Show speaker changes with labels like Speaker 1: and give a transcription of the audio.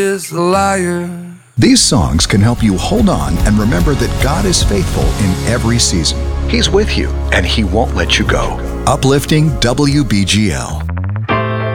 Speaker 1: is a liar.
Speaker 2: These songs can help you hold on and remember that God is faithful in every season. He's with you, and He won't let you go. Uplifting WBGL.